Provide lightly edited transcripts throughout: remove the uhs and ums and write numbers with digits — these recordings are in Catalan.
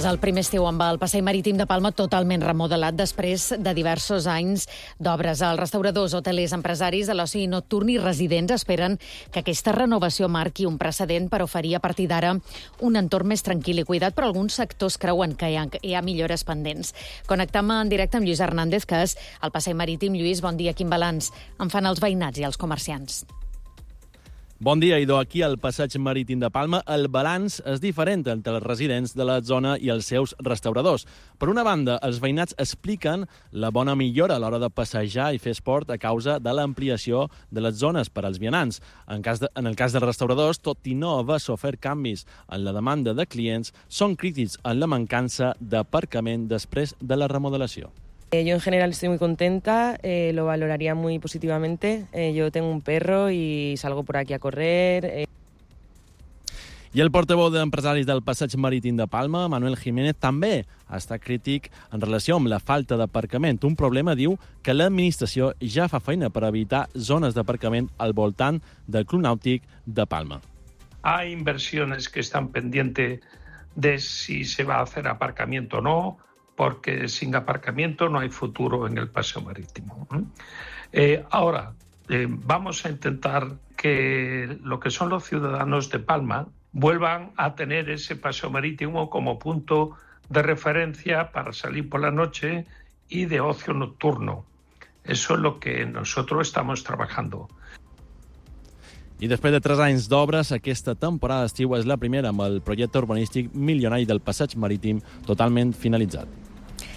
Pas el primer estiu amb el passeig marítim de Palma totalment remodelat després de diversos anys d'obres. Els restauradors, hotelers, empresaris de l'oci nocturn i residents esperen que aquesta renovació marqui un precedent per oferir a partir d'ara un entorn més tranquil i cuidat, però alguns sectors creuen que hi ha millores pendents. Connectem en directe amb Lluís Hernández, que és al passeig marítim. Lluís, bon dia. Quin balanç en fan els veïnats i els comerciants? Bon dia, Idò. Aquí al passeig marítim de Palma el balanç és diferent entre els residents de la zona i els seus restauradors. Per una banda, els veïnats expliquen la bona millora a l'hora de passejar i fer esport a causa de l'ampliació de les zones per als vianants. En el cas dels restauradors, tot i no haver sofert canvis en la demanda de clients, són crítics en la mancança d'aparcament després de la remodelació. Yo en general estoy muy contenta, lo valoraría muy positivamente. Yo tengo un perro y salgo por aquí a correr. I el portaveu d'empresaris del passeig marítim de Palma, Manuel Jiménez, també està crític en relació amb la falta d'aparcament. Un problema, diu, que l'administració ja fa feina per evitar zones d'aparcament al voltant del Club Nàutic de Palma. Hay inversiones que están pendientes de si se va a hacer aparcamiento o no, porque sin aparcamiento no hay futuro en el paseo marítimo. Ahora, vamos a intentar que lo que son los ciudadanos de Palma vuelvan a tener ese paseo marítimo como punto de referencia para salir por la noche y de ocio nocturno. Eso es lo que nosotros estamos trabajando. I després de 3 anys d'obres, aquesta temporada d'estiu és la primera amb el projecte urbanístic milionari del passeig marítim totalment finalitzat.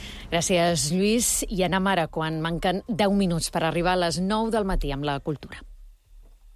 Gràcies, Lluís. I anem ara, quan manquen 10 minuts per arribar a les 9 del matí amb la cultura.